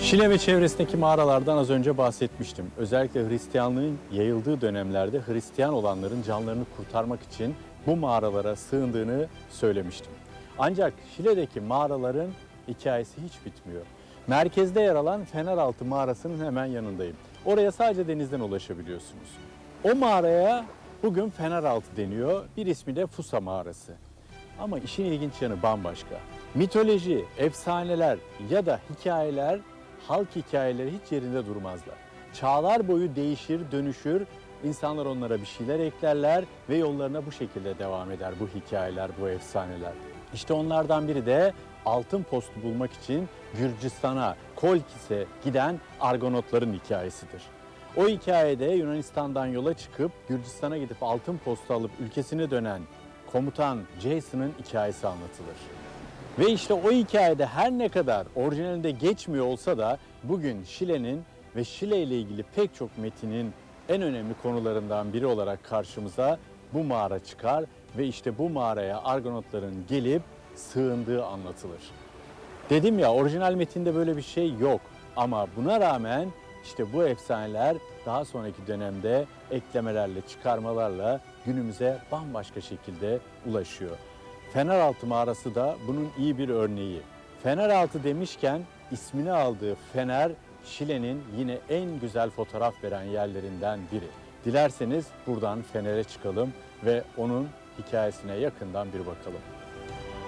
Şile ve çevresindeki mağaralardan az önce bahsetmiştim. Özellikle Hristiyanlığın yayıldığı dönemlerde Hristiyan olanların canlarını kurtarmak için bu mağaralara sığındığını söylemiştim. Ancak Şile'deki mağaraların hikayesi hiç bitmiyor. Merkezde yer alan Feneraltı mağarasının hemen yanındayım. Oraya sadece denizden ulaşabiliyorsunuz. O mağaraya bugün Feneraltı deniyor. Bir ismi de Fusa mağarası. Ama işin ilginç yanı bambaşka. Mitoloji, efsaneler ya da hikayeler, halk hikayeleri hiç yerinde durmazlar. Çağlar boyu değişir, dönüşür, insanlar onlara bir şeyler eklerler ve yollarına bu şekilde devam eder bu hikayeler, bu efsaneler. İşte onlardan biri de altın postu bulmak için Gürcistan'a, Kolkis'e giden Argonotların hikayesidir. O hikayede Yunanistan'dan yola çıkıp Gürcistan'a gidip altın postu alıp ülkesine dönen komutan Jason'ın hikayesi anlatılır. Ve işte o hikayede her ne kadar orijinalinde geçmiyor olsa da bugün Şile'nin ve Şile ile ilgili pek çok metinin en önemli konularından biri olarak karşımıza bu mağara çıkar ve işte bu mağaraya Argonotların gelip sığındığı anlatılır. Dedim ya, orijinal metinde böyle bir şey yok ama buna rağmen işte bu efsaneler daha sonraki dönemde eklemelerle, çıkarmalarla günümüze bambaşka şekilde ulaşıyor. Feneraltı mağarası da bunun iyi bir örneği. Feneraltı demişken ismini aldığı Fener, Şile'nin yine en güzel fotoğraf veren yerlerinden biri. Dilerseniz buradan Fener'e çıkalım ve onun hikayesine yakından bir bakalım.